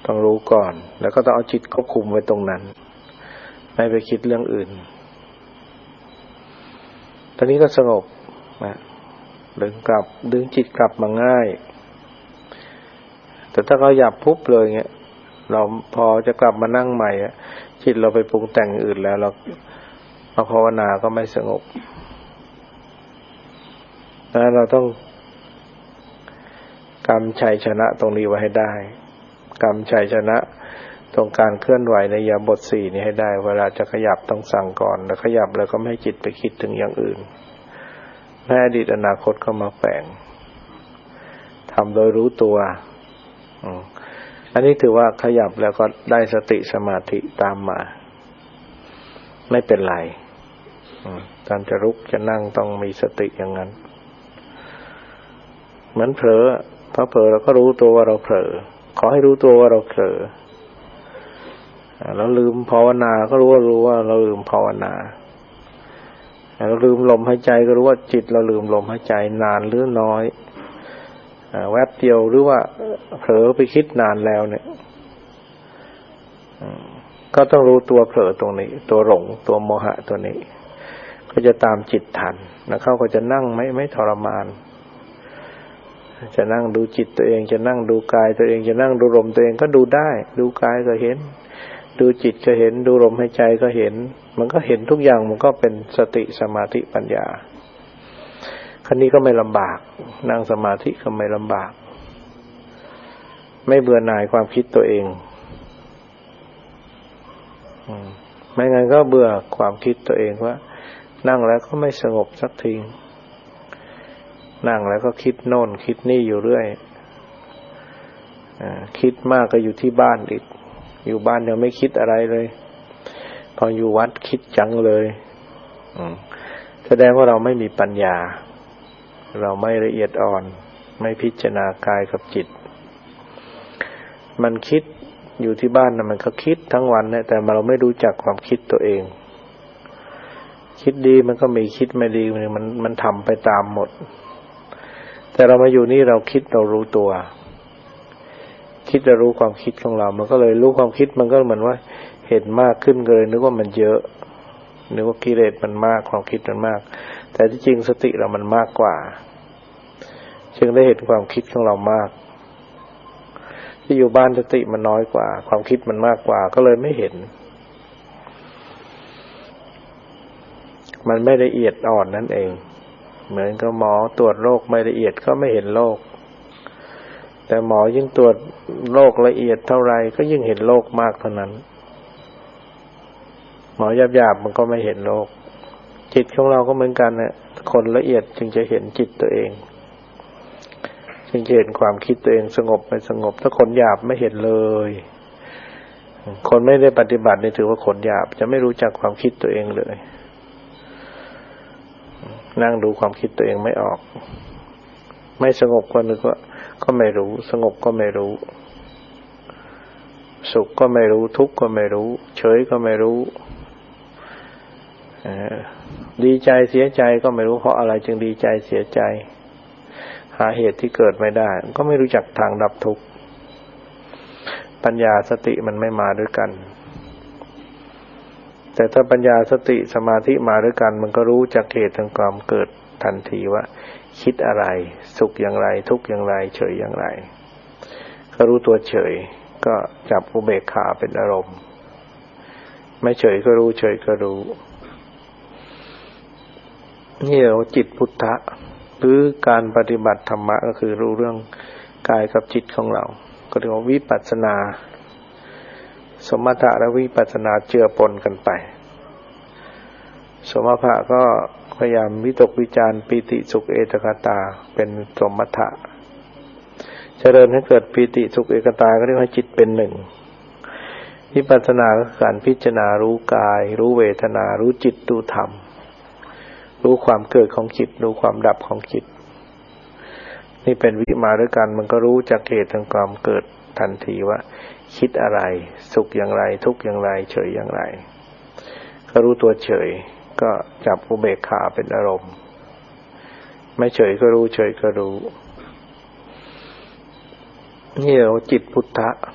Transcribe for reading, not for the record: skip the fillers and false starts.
ต้องรู้ก่อนแล้วก็ต้องเอาจิตควบคุมไว้ตรงนั้นไม่ไปคิดเรื่องอื่นตอนนี้ก็สงบนะดึงจิตกลับมาง่ายแต่ถ้าเราหยับปุ๊บเลยเงี้ยเราพอจะกลับมานั่งใหม่จิตเราไปปรุงแต่งอื่นแล้วเราภาวนาก็ไม่สงบนะเราต้องกำชัยชนะตรงนี้ไว้ให้ได้กำชัยชนะตรงการเคลื่อนไหวในอิริยาบถสี่นี้ให้ได้เวลาจะขยับต้องสั่งก่อนแล้วขยับแล้วก็ไม่ให้จิตไปคิดถึงอย่างอื่นให้อดีตอนาคตเข้ามาแฝงทำโดยรู้ตัวอันนี้ถือว่าขยับแล้วก็ได้สติสมาธิตามมาไม่เป็นไรการจะลุกจะนั่งต้องมีสติอย่างนั้นเหมือนเผลอพอเผลอเราก็รู้ตัวว่าเราเผลอขอให้รู้ตัวว่าเราเผลอแล้วลืมภาวนาก็รู้ว่าเราลืมภาวนาเราลืมลมหายใจก็รู้ว่าจิตเราลืมลมหายใจนานหรือน้อยแวบเดียวหรือว่าเผลอไปคิดนานแล้วเนี่ยก็ต้องรู้ตัวเผลอตรงนี้ตัวหลงตัวโมหะตัวนี้ก็จะตามจิตทันแล้วเขาก็จะนั่งไม่ทรมานจะนั่งดูจิตตัวเองจะนั่งดูกายตัวเองจะนั่งดูลมตัวเองก็ดูได้ดูกายก็เห็นดูจิตก็เห็นดูลมหายใจก็เห็นมันก็เห็นทุกอย่างมันก็เป็นสติสมาธิปัญญาครั้นี้ก็ไม่ลำบากนั่งสมาธิก็ไม่ลำบากไม่เบื่อหน่ายความคิดตัวเองไม่งั้นก็เบื่อความคิดตัวเองว่านั่งแล้วก็ไม่สงบสักทีนั่งแล้วก็คิดโน่นคิดนี่อยู่เรื่อยคิดมากก็อยู่ที่บ้านอีกอยู่บ้านยังไม่คิดอะไรเลยพออยู่วัดคิดจังเลยแสดงว่าเราไม่มีปัญญาเราไม่ละเอียดอ่อนไม่พิจารณากายกับจิตมันคิดอยู่ที่บ้านนะมันก็คิดทั้งวันเนี่ยแต่เราไม่รู้จักความคิดตัวเองคิดดีมันก็มีคิดไม่ดีมันทำไปตามหมดแต่เรามาอยู่นี่เราคิดเรารู้ตัวคิดจะรู้ความคิดของเรามันก็เลยรู้ความคิดมันก็เหมือนว่าเห็นมากขึ้นเลยนึกว่ามันเยอะนึกว่ากิเลสมันมากความคิดมันมากแต่ที่จริงสติเรามันมากกว่าจึงได้เห็นความคิดของเรามากที่อยู่บ้านสติมันน้อยกว่าความคิดมันมากกว่าก็เลยไม่เห็นมันไม่ละเอียดอ่อนนั่นเองเหมือนกับหมอตรวจโรคไม่ละเอียดก็ไม่เห็นโรคแต่หมอยิ่งตรวจโรคละเอียดเท่าไรก็ยิ่งเห็นโรคมากเท่านั้นหมอหยาบๆมันก็ไม่เห็นโรคจิตของเราก็เหมือนกันนะคนละเอียดจึงจะเห็นจิตตัวเองจึงจะเห็นความคิดตัวเองสงบไม่สงบถ้าคนหยาบไม่เห็นเลยคนไม่ได้ปฏิบัตินี่ถือว่าคนหยาบจะไม่รู้จักความคิดตัวเองเลยนั่งดูความคิดตัวเองไม่ออกไม่สงบก็นึกว่าก็ไม่รู้สงบก็ไม่รู้สุขก็ไม่รู้ทุกข์ก็ไม่รู้เฉยก็ไม่รู้ดีใจเสียใจก็ไม่รู้เพราะอะไรจึงดีใจเสียใจหาเหตุที่เกิดไม่ได้ก็ไม่รู้จักทางดับทุกข์ปัญญาสติมันไม่มาด้วยกันแต่ถ้าปัญญาสติสมาธิมาด้วยกันมันก็รู้จักเหตุแห่งความเกิดทันทีว่าคิดอะไรสุขอย่างไรทุกข์อย่างไรเฉยอย่างไรก็รู้ตัวเฉยก็จับอุเบกขาเป็นอารมณ์ไม่เฉยก็รู้เฉยก็รู้นี่เราจิตพุทธะหรือการปฏิบัติธรรมะก็คือรู้เรื่องกายกับจิตของเราก็เรียกว่าวิปัสสนาสมถะและวิปัสสนาเจือปนกันไปสมถะก็พยายามวิตกวิจารปิติสุขเอตคตาเป็นสมถะเจริญให้เกิดปิติสุขเอกตาก็เรียกว่าจิตเป็นหนึ่งวิปัสสนาคือการพิจารณารู้กายรู้เวทนารู้จิตรู้ธรรมรู้ความเกิดของจิตรู้ความดับของจิตนี่เป็นวิธีมาด้วยกันมันก็รู้จากเหตุแห่งความเกิดทันทีว่าคิดอะไรสุขอย่างไรทุกข์อย่างไรเฉยอย่างไรก็รู้ตัวเฉยก็จับอุเบกขาเป็นอารมณ์ไม่เฉยก็รู้เฉยก็รู้นี่เราจิตพุทธะ